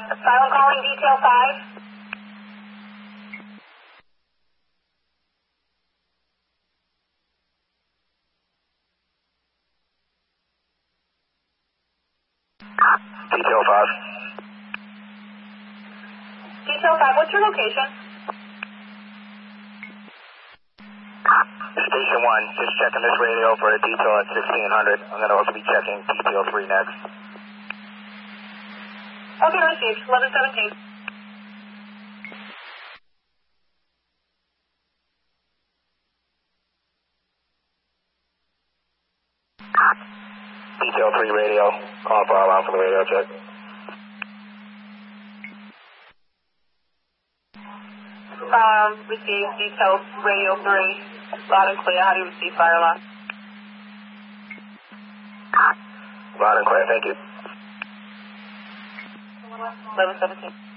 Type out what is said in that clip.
Silent calling detail 5. Detail 5. Detail 5, what's your location? Station 1, just checking this radio for a detail at 1600. I'm going to also be checking detail 3 next. Okay, received. 1117. Detail 3 radio, calling for alarm for the radio check. Receive detail radio 3. Loud and clear. How do you receive fire alarm? Loud and clear, thank you. 1117.